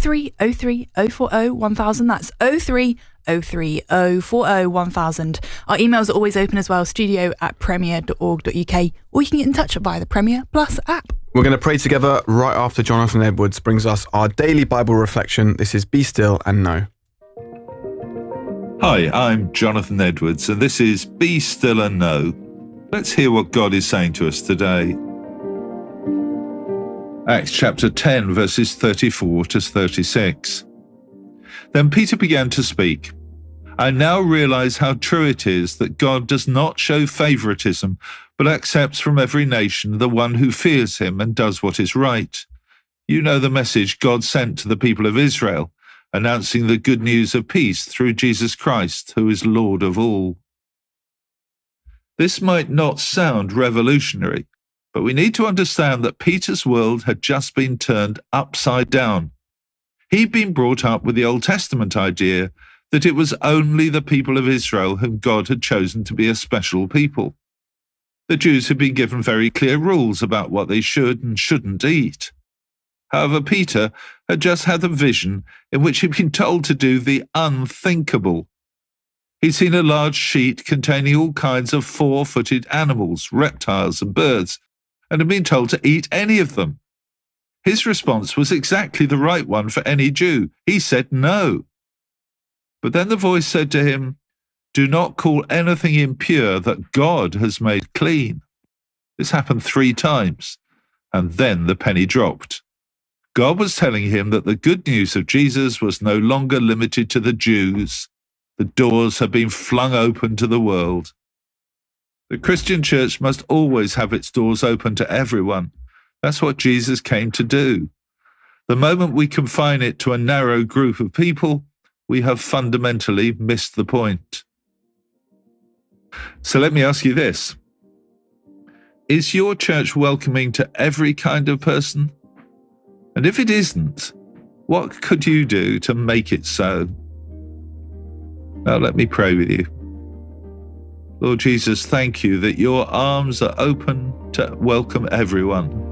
0303 040 1000. That's 0303 040 1000. Our emails are always open as well, studio@premier.org.uk, or you can get in touch via the Premier Plus app. We're going to pray together right after Jonathan Edwards brings us our daily Bible reflection. This is Be Still and Know. Hi, I'm Jonathan Edwards, and this is Be Still and Know. Let's hear what God is saying to us today. Acts chapter 10, verses 34 to 36. Then Peter began to speak. I now realize how true it is that God does not show favoritism, but accepts from every nation the one who fears him and does what is right. You know the message God sent to the people of Israel, announcing the good news of peace through Jesus Christ, who is Lord of all. This might not sound revolutionary, but we need to understand that Peter's world had just been turned upside down. He'd been brought up with the Old Testament idea that it was only the people of Israel whom God had chosen to be a special people. The Jews had been given very clear rules about what they should and shouldn't eat. However, Peter had just had a vision in which he'd been told to do the unthinkable. He'd seen a large sheet containing all kinds of four-footed animals, reptiles and birds, and had been told to eat any of them. His response was exactly the right one for any Jew. He said no. But then the voice said to him, "Do not call anything impure that God has made clean." This happened 3 times, and then the penny dropped. God was telling him that the good news of Jesus was no longer limited to the Jews. The doors had been flung open to the world. The Christian church must always have its doors open to everyone. That's what Jesus came to do. The moment we confine it to a narrow group of people, we have fundamentally missed the point. So let me ask you this. Is your church welcoming to every kind of person? And if it isn't, what could you do to make it so? Now let me pray with you. Lord Jesus, thank you that your arms are open to welcome everyone.